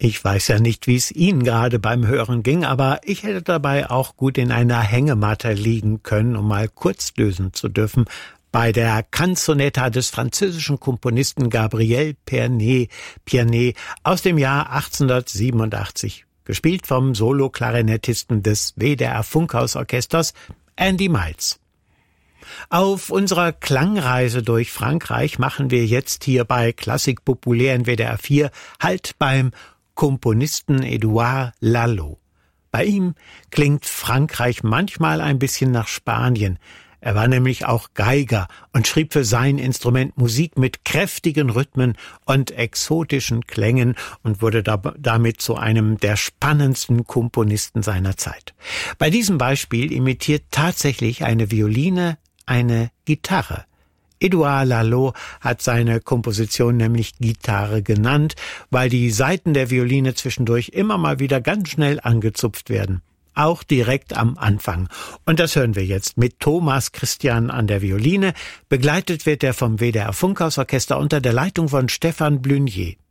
Ich weiß ja nicht, wie es Ihnen gerade beim Hören ging, aber ich hätte dabei auch gut in einer Hängematte liegen können, um mal kurz lösen zu dürfen, bei der Canzonetta des französischen Komponisten Gabriel Pierné aus dem Jahr 1887, gespielt vom Solo-Klarinettisten des WDR Funkhausorchesters Andy Miles. Auf unserer Klangreise durch Frankreich machen wir jetzt hier bei Klassik Populär in WDR 4 Halt beim Komponisten Édouard Lalo. Bei ihm klingt Frankreich manchmal ein bisschen nach Spanien. Er war nämlich auch Geiger und schrieb für sein Instrument Musik mit kräftigen Rhythmen und exotischen Klängen und wurde damit zu einem der spannendsten Komponisten seiner Zeit. Bei diesem Beispiel imitiert tatsächlich eine Violine eine Gitarre. Édouard Lalo hat seine Komposition nämlich Gitarre genannt, weil die Saiten der Violine zwischendurch immer mal wieder ganz schnell angezupft werden. Auch direkt am Anfang. Und das hören wir jetzt mit Thomas Christian an der Violine. Begleitet wird er vom WDR Funkhausorchester unter der Leitung von Stefan Blunier.